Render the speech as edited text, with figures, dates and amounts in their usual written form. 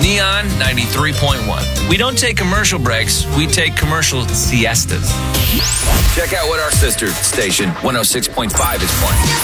Neon 93.1. We don't take commercial breaks, we take commercial siestas. Check out what our sister station, 106.5, is playing.